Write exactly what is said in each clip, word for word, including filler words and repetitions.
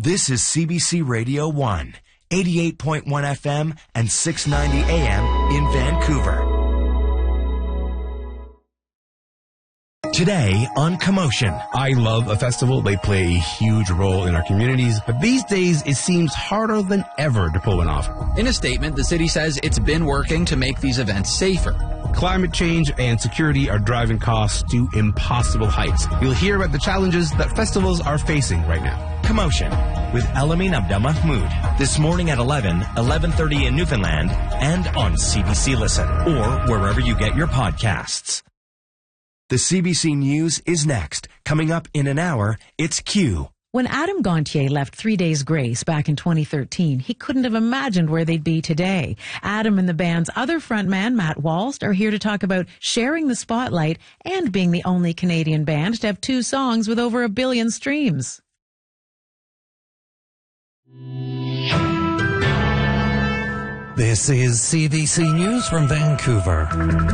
This is C B C Radio one, eighty-eight point one F M and six ninety A M in Vancouver. Today on Commotion. I love a festival. They play a huge role in our communities, but these days it seems harder than ever to pull one off. In a statement, the city says it's been working to make these events safer. Climate change and security are driving costs to impossible heights. You'll hear about the challenges that festivals are facing right now. Commotion with Elamin Abdelmahmoud. This morning at eleven, eleven thirty in Newfoundland, and on C B C Listen, or wherever you get your podcasts. The C B C News is next. Coming up in an hour, it's Q. When Adam Gontier left Three Days Grace back in twenty thirteen, he couldn't have imagined where they'd be today. Adam and the band's other frontman, Matt Walst, are here to talk about sharing the spotlight and being the only Canadian band to have two songs with over a billion streams. This is C B C News from Vancouver.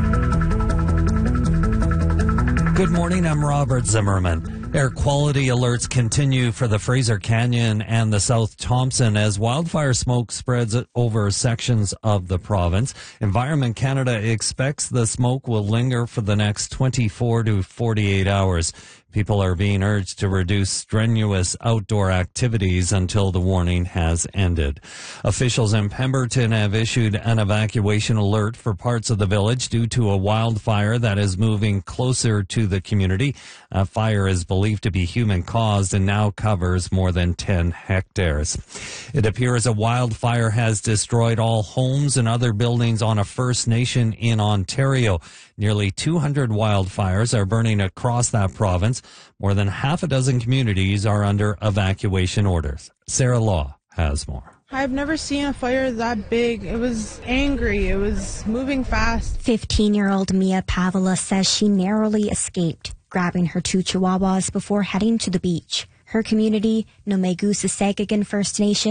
Good morning, I'm Robert Zimmerman. Air quality alerts continue for the Fraser Canyon and the South Thompson as wildfire smoke spreads over sections of the province. Environment Canada expects the smoke will linger for the next twenty-four to forty-eight hours. People are being urged to reduce strenuous outdoor activities until the warning has ended. Officials in Pemberton have issued an evacuation alert for parts of the village due to a wildfire that is moving closer to the community. A fire is believed to be human-caused and now covers more than ten hectares. It appears a wildfire has destroyed all homes and other buildings on a First Nation in Ontario. Nearly two hundred wildfires are burning across that province. More than half a dozen communities are under evacuation orders. Sarah Law has more. I've never seen a fire that big. It was angry. It was moving fast. fifteen-year-old Mia Pavila says she narrowly escaped, grabbing her two chihuahuas before heading to the beach. Her community, Nomegusa Seguin First Nation,